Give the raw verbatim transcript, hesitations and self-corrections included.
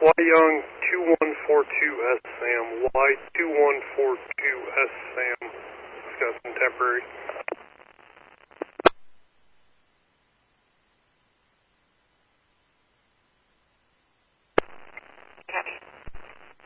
Y Young two one four two S Sam. Y two one four two S Sam. It's got some temporary.